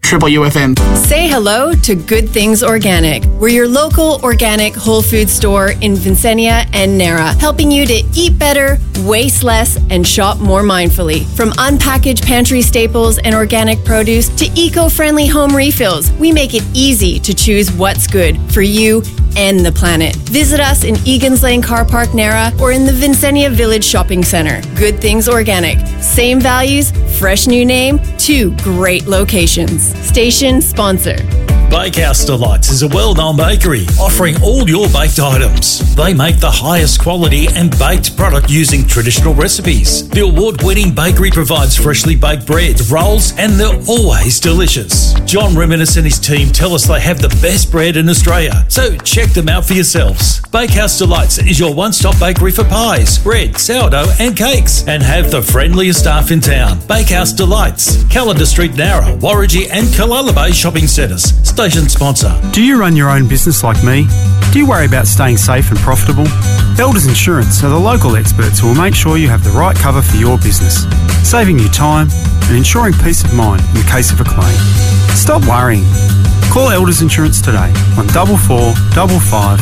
Triple UFM. Say hello to Good Things Organic. We're your local organic whole food store in Vincennia and Nara, helping you to eat better, waste less, and shop more mindfully. From unpackaged pantry staples and organic produce to eco-friendly home refills, we make it easy to choose what's good for you and the planet. Visit us in Egan's Lane Car Park, Nara, or in the Vincennia Village Shopping Centre. Good Things Organic. Same values, fresh new name, 2 great locations. Station sponsor. Bakehouse Delights is a well-known bakery offering all your baked items. They make the highest quality and baked product using traditional recipes. The award-winning bakery provides freshly baked bread, rolls, and they're always delicious. John Reminis and his team tell us they have the best bread in Australia, so check them out for yourselves. Bakehouse Delights is your one-stop bakery for pies, bread, sourdough, and cakes, and have the friendliest staff in town. Bakehouse Delights, Calendar Street, Nara, Warragee, and Kalala Bay shopping centres. Station sponsor. Do you run your own business like me? Do you worry about staying safe and profitable? Elders Insurance are the local experts who will make sure you have the right cover for your business, saving you time and ensuring peace of mind in the case of a claim. Stop worrying. Call Elders Insurance today on 44 55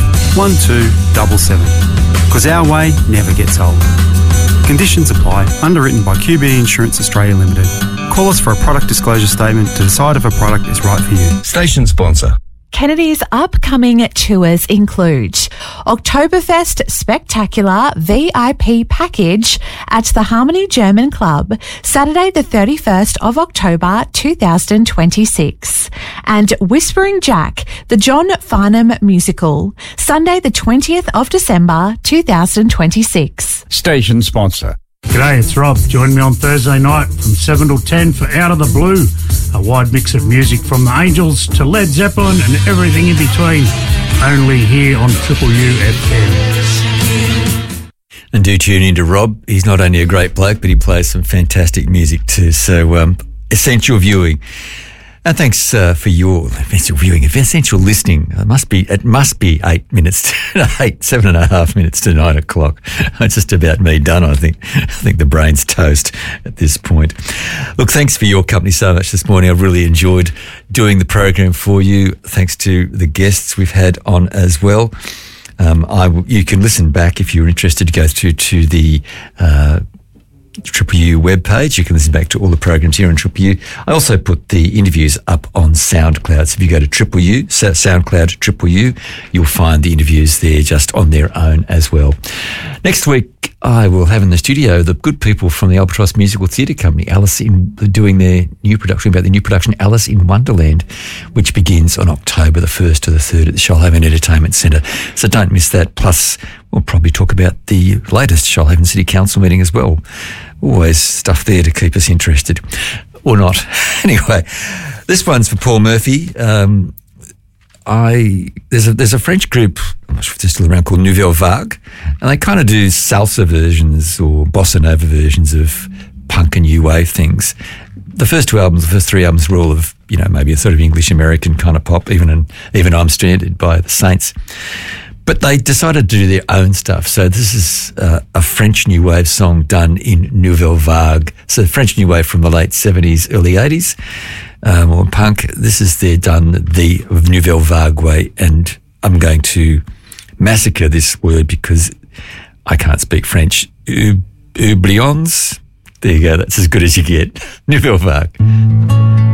1277, because our way never gets old. Conditions apply. Underwritten by QBE Insurance Australia Limited. Call us for a product disclosure statement to decide if a product is right for you. Station sponsor. Kennedy's upcoming tours include Oktoberfest Spectacular VIP package at the Harmony German Club, Saturday the 31st of October 2026, and Whispering Jack, the John Farnham musical, Sunday the 20th of December 2026. Station sponsor. G'day, it's Rob. Join me on Thursday night from 7 till 10 for Out of the Blue, a wide mix of music from the Angels to Led Zeppelin and everything in between, only here on Triple UFM. And do tune in to Rob. He's not only a great bloke, but he plays some fantastic music too. So essential viewing. And thanks for your essential viewing, essential listening. It must be 7.5 minutes to 9 o'clock. It's just about me done, I think. I think the brain's toast at this point. Look, thanks for your company so much this morning. I've really enjoyed doing the program for you. Thanks to the guests we've had on as well. You can listen back if you're interested to go through to the Triple U webpage. You can listen back to all the programs here on Triple U. I also put the interviews up on SoundCloud. So if you go to Triple U, SoundCloud Triple U, you'll find the interviews there just on their own as well. Next week, I will have in the studio the good people from the Albatross Musical Theatre Company, doing their new production, about the new production Alice in Wonderland, which begins on October the 1st to the 3rd at the Shoalhaven Entertainment Centre. So don't miss that. Plus, we'll probably talk about the latest Shoalhaven City Council meeting as well. Always stuff there to keep us interested. Or not. Anyway, this one's for Paul Murphy. There's a French group, I'm not sure if they're still around, called Nouvelle Vague, and they kind of do salsa versions or bossa nova versions of punk and new wave things. The first 3 albums were all of, maybe a sort of English-American kind of pop, even I'm Stranded by the Saints. But they decided to do their own stuff. So this is a French New Wave song done in Nouvelle Vague. So French New Wave from the late 70s, early 80s, or punk. This is done the Nouvelle Vague way. And I'm going to massacre this word because I can't speak French. Oublions. There you go. That's as good as you get. Nouvelle Vague.